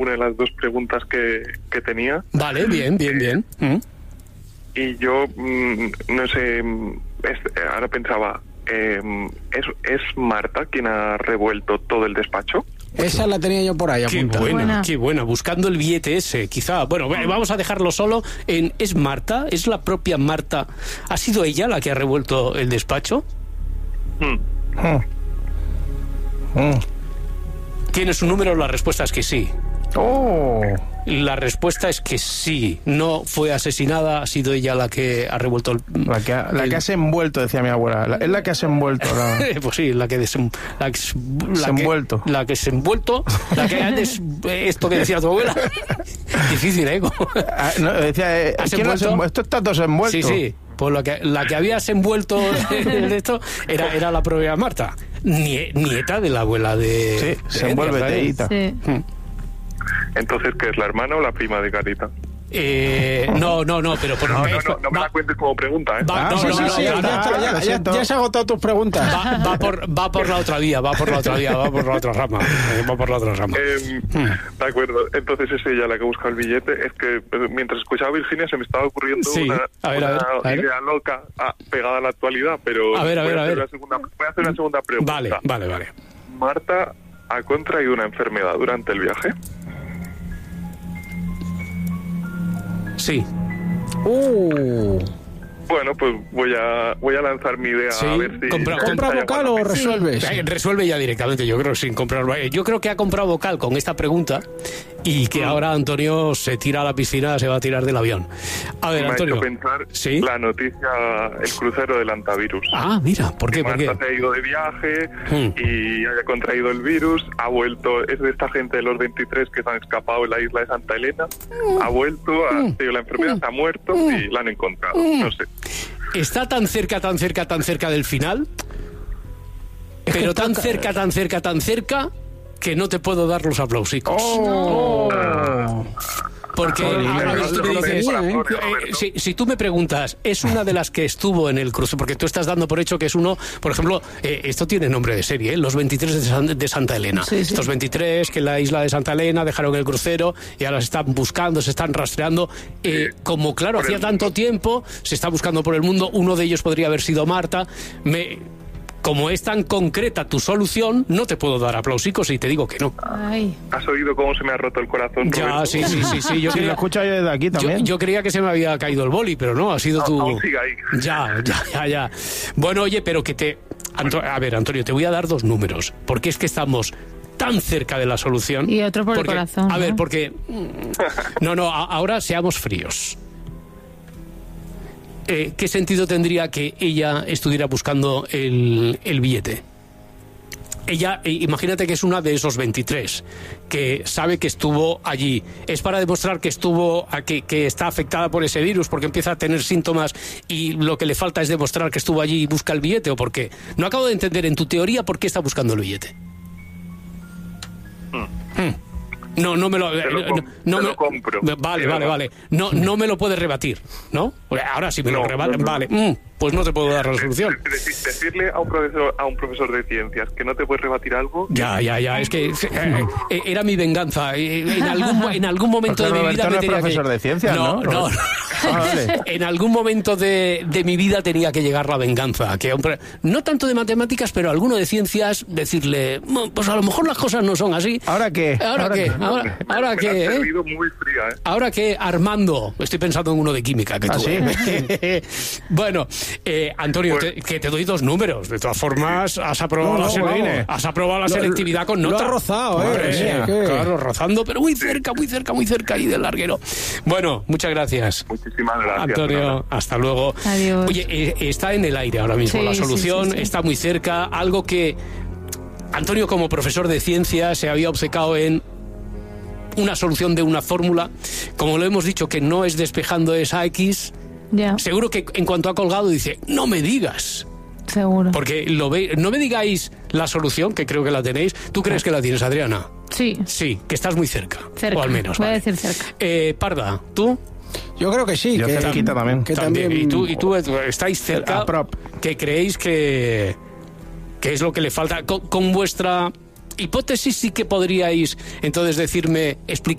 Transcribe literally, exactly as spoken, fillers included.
una de las dos preguntas que, que tenía. Vale, bien, bien, bien. ¿Mm? Y yo, mmm, no sé, es, ahora pensaba, eh, ¿es, ¿es Marta quien ha revuelto todo el despacho? Esa la tenía yo por ahí Qué apuntada. buena, Buena. qué buena. Buscando el billete ese, quizá. Bueno, vamos a dejarlo solo en... ¿Es Marta? ¿Es la propia Marta? ¿Ha sido ella la que ha revuelto el despacho? Hmm. Mm. Mm. ¿Tiene su número? La respuesta es que sí. Oh. La respuesta es que sí. No fue asesinada, ha sido ella la que ha revuelto el... La que, ha, la el... que has envuelto, decía mi abuela. La, es la que has envuelto. La... pues sí, la que desem... la que, la Desenvuelto. Que, la que se envuelto, la que ha des... esto que decía tu abuela. Difícil, ¿eh? Ah, no, decía, eh, ¿Has ¿quién lo has envuelto? envuelto? Esto está todo envuelto. Sí, sí. Pues la que, la que habías envuelto de esto era, era la propia Marta, nie, nieta de la abuela de... Sí, se de envuelve Rafael. teíta. Sí. Entonces, ¿qué es, la hermana o la prima de Carita? Eh, no, no, no, pero por No, no, va- no, no me la cuentes como pregunta, ¿eh? va- Ah, no, sí, no, sí, no, sí, no, ya, no, está, ya, lo ya, siento. ya se ha agotado tus preguntas. Va, va por, va por la otra vía, va por la otra vía, va por la otra rama, eh, va por la otra rama. Eh, de acuerdo, entonces es ella la que busca el billete. Es que eh, mientras escuchaba a Virginia se me estaba ocurriendo Sí, una, a ver, a una ver, a ver. idea loca ah, pegada a la actualidad, pero A ver, a voy, ver, a hacer ver. la segunda, voy a hacer una segunda pregunta. Vale, vale, vale. ¿Marta ha contraído una enfermedad durante el viaje? Sí. Uh. Bueno, pues voy a voy a lanzar mi idea Sí, a ver si... compra- si ¿Compra está vocal o llamando. resuelves? Eh, Resuelve ya directamente, yo creo, sin comprar. Yo creo que ha comprado vocal con esta pregunta y que ahora Antonio se tira a la piscina, se va a tirar del avión. A ver, Me ha Antonio. hecho pensar ¿Sí? la noticia, el crucero del antivirus. Ah, mira, ¿por qué? ¿Por qué? Marta se ha ido de viaje Hmm. y haya contraído el virus, ha vuelto, es de esta gente de los veintitrés que se han escapado en la isla de Santa Elena, ha vuelto, ha tenido la enfermedad, se ha muerto y la han encontrado, no sé. Está tan cerca, tan cerca, tan cerca del final, pero tan cerca, tan cerca, tan cerca, que no te puedo dar los aplausicos. Oh. Porque Joder, ahora no, ves, tú no, me no, dices, no, no, no, eh, Roberto. si, si tú me preguntas, es una de las que estuvo en el cruce, porque tú estás dando por hecho que es uno, por ejemplo, eh, esto tiene nombre de serie, ¿eh? Los veintitrés de, San- de Santa Elena. Sí, sí. Estos veintitrés que en la isla de Santa Elena dejaron el crucero y ahora se están buscando, se están rastreando. Eh, como claro, por hacía el tanto mundo. tiempo, se está buscando por el mundo, uno de ellos podría haber sido Marta. Me... Como es tan concreta tu solución, no te puedo dar aplausicos y te digo que no. Ay. ¿Has oído cómo se me ha roto el corazón, Ya, Roberto? sí, sí, sí, sí. Yo Sí, lo creía, escucho yo desde aquí yo, también. yo creía que se me había caído el boli, pero no, ha sido No, tu... aún sigue ahí. Ya, ya, ya, ya. Bueno, oye, pero que te... Anto- A ver, Antonio, te voy a dar dos números, porque es que estamos tan cerca de la solución. Y otro por el porque- corazón, A ver, ¿no? porque... mm, No, no, a- ahora seamos fríos. Eh, ¿Qué sentido tendría que ella estuviera buscando el, el billete? Ella, eh, imagínate que es una de esos veintitrés, que sabe que estuvo allí. ¿Es para demostrar que estuvo, a que, que está afectada por ese virus porque empieza a tener síntomas y lo que le falta es demostrar que estuvo allí y busca el billete? ¿O por qué? No acabo de entender en tu teoría por qué está buscando el billete. Hmm. No, no me lo... Te lo no- com- no te me- lo compro. Vale, Te lo vale, vale. No, no me lo puedes rebatir, ¿no? Ahora sí me lo No, rebaten, no, no. vale. Mm, pues no te puedo dar la solución. Deci- Decirle a un profesor a un profesor de ciencias que no te puedes rebatir algo. Ya, ya, ya, es que eh, eh, era mi venganza. Eh, En algún, en algún momento Porque de mi Roberto vida no me es tenía profesor que... de ciencias, ¿no? No, no. Ah, vale. En algún momento de, de mi vida tenía que llegar la venganza. Que a un pre- no tanto de matemáticas, pero alguno de ciencias, decirle, "Bueno, pues a lo mejor las cosas no son así. ¿Ahora qué? ¿Ahora qué? qué? Ahora, ahora Me la qué, has eh? servido muy fría, ¿eh? Ahora que Armando, estoy pensando en uno de química que ¿Ah, tú. sí? ¿eh? Bueno, eh, Antonio, Pues- te- que te doy dos números. De todas formas, has aprobado, No, la, no, sele- vamos. has aprobado la Lo- selectividad con lo nota. ha rozado, ¿eh? Madre Sí, mía, ¿qué? claro, rozando, pero muy cerca, muy cerca, muy cerca ahí del larguero. Bueno, muchas gracias. Muchísimas gracias. Antonio, hasta luego. Adiós. Oye, eh, está en el aire ahora mismo Sí, la sí, solución, sí, sí. está muy cerca, algo que Antonio como profesor de ciencias se había obcecado en una solución de una fórmula, como lo hemos dicho, que no es despejando esa X. Ya, Seguro que en cuanto ha colgado dice, no me digas, seguro. porque lo ve, no me digáis la solución, que creo que la tenéis. ¿Tú crees que la tienes, Adriana? Sí, Sí, que estás muy cerca, cerca. o al menos. Voy a vale. decir cerca. Eh, Parda, ¿tú? Yo creo que sí. Yo que, cerquita también. que También. también. Y tú, y tú estáis cerca, A prop. que creéis que, que es lo que le falta. Con, con vuestra hipótesis sí que podríais entonces decirme, explicar